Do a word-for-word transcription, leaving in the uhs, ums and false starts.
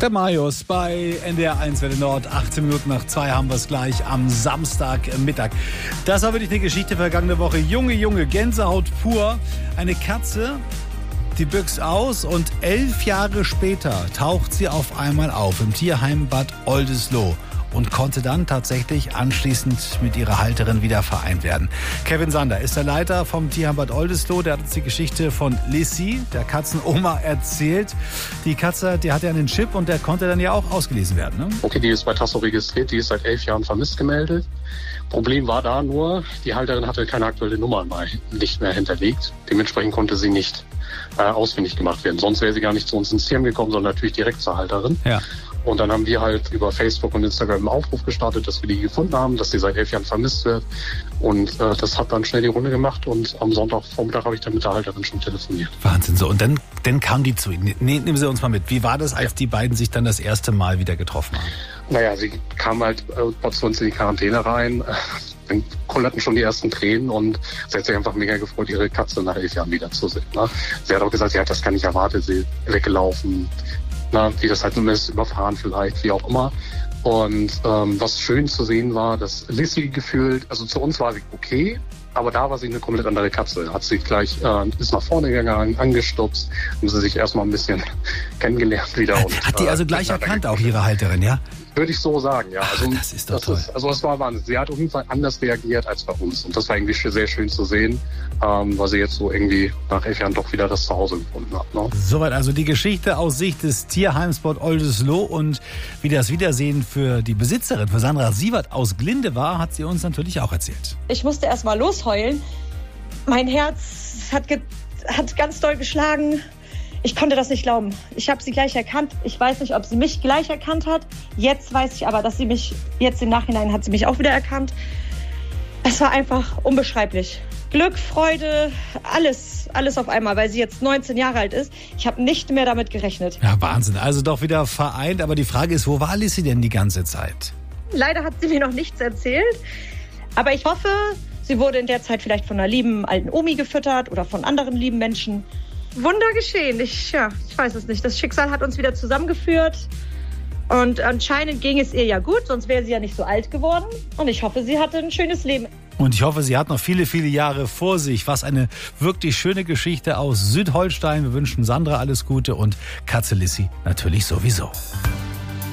Der Marius bei N D R eins Welle Nord. achtzehn Minuten nach zwei haben wir es gleich am Samstagmittag. Das war wirklich eine Geschichte vergangene Woche. Junge, Junge, Gänsehaut pur. Eine Katze, die büchst aus und elf Jahre später taucht sie auf einmal auf im Tierheim Bad Oldesloe und konnte dann tatsächlich anschließend mit ihrer Halterin wieder vereint werden. Kevin Sander ist der Leiter vom Tierheim Bad Oldesloe. Der hat uns die Geschichte von Lissy, der Katzenoma, erzählt. Die Katze, die hat ja einen Chip und der konnte dann ja auch ausgelesen werden, ne? Okay, die ist bei Tasso registriert, die ist seit elf Jahren vermisst gemeldet. Problem war da nur, die Halterin hatte keine aktuelle Nummer mehr, nicht mehr hinterlegt. Dementsprechend konnte sie nicht äh, ausfindig gemacht werden. Sonst wäre sie gar nicht zu uns ins Tierheim gekommen, sondern natürlich direkt zur Halterin. Ja. Und dann haben wir halt über Facebook und Instagram einen Aufruf gestartet, dass wir die gefunden haben, dass sie seit elf Jahren vermisst wird. Und äh, das hat dann schnell die Runde gemacht und am Sonntagvormittag habe ich dann mit der Halterin schon telefoniert. Wahnsinn, so. Und dann, dann kam die zu Ihnen. Nee, nehmen Sie uns mal mit. Wie war das, als ja. die beiden sich dann das erste Mal wieder getroffen haben? Naja, sie kam halt äh, zu uns in die Quarantäne rein. Dann kullerten schon die ersten Tränen und sie hat sich einfach mega gefreut, ihre Katze nach elf Jahren wiederzusehen. Ne? Sie hat auch gesagt, sie hat das gar nicht erwartet, sie ist weggelaufen. Na, wie das halt nun ist, überfahren vielleicht, wie auch immer. Und ähm, was schön zu sehen war, dass Lissy gefühlt, also zu uns war sie okay, aber da war sie eine komplett andere Katze. Hat sie gleich, äh, ist nach vorne gegangen, angestupst, haben sie sich erstmal ein bisschen kennengelernt wieder. Und, hat die also gleich äh, erkannt, auch ihre Halterin, ja? Würde ich so sagen, ja. Also, Ach, das ist doch das toll. Ist, also es war Wahnsinn. Sie hat auf jeden Fall anders reagiert als bei uns. Und das war irgendwie sehr schön zu sehen, ähm, weil sie jetzt so irgendwie nach elf Jahren doch wieder das Zuhause gefunden hat. Ne? Soweit also die Geschichte aus Sicht des Tierheims Bad Oldesloe und wie das Wiedersehen für die Besitzerin, für Sandra Sievert aus Glinde war, hat sie uns natürlich auch erzählt. Ich musste erst mal losheulen. Mein Herz hat, ge- hat ganz doll geschlagen. Ich konnte das nicht glauben. Ich habe sie gleich erkannt. Ich weiß nicht, ob sie mich gleich erkannt hat. Jetzt weiß ich aber, dass sie mich, jetzt im Nachhinein hat sie mich auch wieder erkannt. Es war einfach unbeschreiblich. Glück, Freude, alles, alles auf einmal, weil sie jetzt neunzehn Jahre alt ist. Ich habe nicht mehr damit gerechnet. Ja, Wahnsinn. Also doch wieder vereint. Aber die Frage ist, wo war Lissy denn die ganze Zeit? Leider hat sie mir noch nichts erzählt. Aber ich hoffe, sie wurde in der Zeit vielleicht von einer lieben alten Omi gefüttert oder von anderen lieben Menschen. Wunder geschehen. Ich, ja, ich weiß es nicht. Das Schicksal hat uns wieder zusammengeführt. Und anscheinend ging es ihr ja gut, sonst wäre sie ja nicht so alt geworden. Und ich hoffe, sie hatte ein schönes Leben. Und ich hoffe, sie hat noch viele, viele Jahre vor sich. Was eine wirklich schöne Geschichte aus Südholstein. Wir wünschen Sandra alles Gute und Katze Lissy natürlich sowieso.